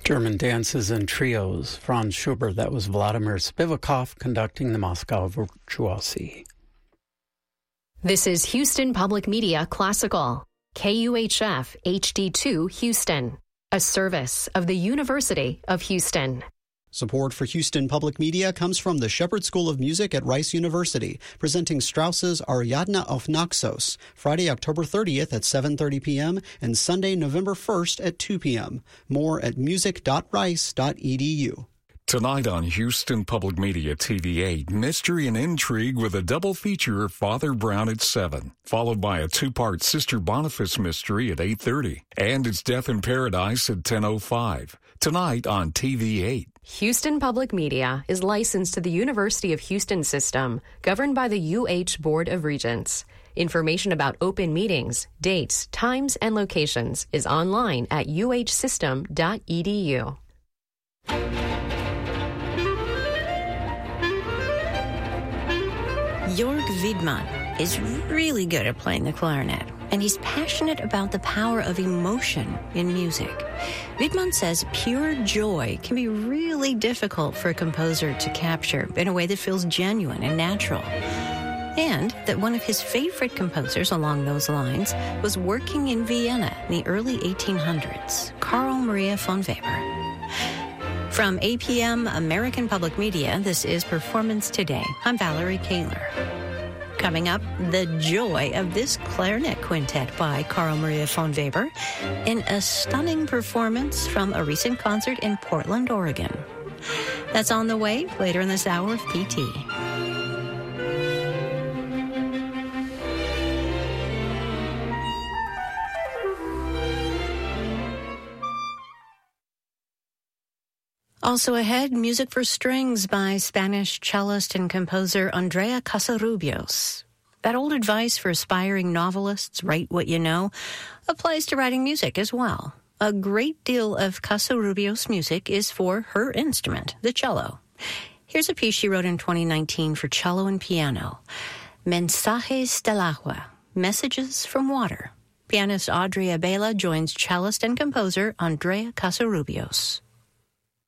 German dances and trios, Franz Schubert. That was Vladimir Spivakov conducting the Moscow Virtuosi. This is Houston Public Media Classical, KUHF HD2 Houston, a service of the University of Houston. Support for Houston Public Media comes from the Shepherd School of Music at Rice University, presenting Strauss's Ariadne auf Naxos, Friday, October 30th at 7:30 p.m. and Sunday, November 1st at 2 p.m. More at music.rice.edu. Tonight on Houston Public Media TV8, mystery and intrigue with a double feature, Father Brown at 7, followed by a two-part Sister Boniface mystery at 8:30, and It's Death in Paradise at 10:05. Tonight on TV8. Houston Public Media is licensed to the University of Houston system, governed by the UH Board of Regents. Information about open meetings, dates, times, and locations is online at uhsystem.edu. Jörg Widmann is really good at playing the clarinet, and he's passionate about the power of emotion in music. Widmann says pure joy can be really difficult for a composer to capture in a way that feels genuine and natural. And that one of his favorite composers along those lines was working in Vienna in the early 1800s, Carl Maria von Weber. From APM American Public Media, this is Performance Today. I'm Valerie Kaler. Coming up, the joy of this clarinet quintet by Carl Maria von Weber in a stunning performance from a recent concert in Portland, Oregon. That's on the way later in this hour of PT. Also ahead, music for strings by Spanish cellist and composer Andrea Casarubios. That old advice for aspiring novelists, write what you know, applies to writing music as well. A great deal of Casarubios' music is for her instrument, the cello. Here's a piece she wrote in 2019 for cello and piano, Mensajes del Agua, Messages from Water. Pianist Audrey Abela joins cellist and composer Andrea Casarubios.